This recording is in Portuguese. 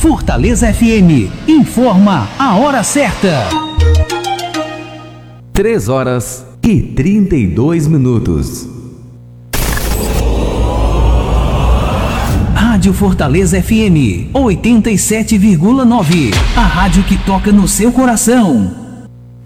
Fortaleza FM informa a hora certa. 3h32. Rádio Fortaleza FM 87,9. A rádio que toca no seu coração.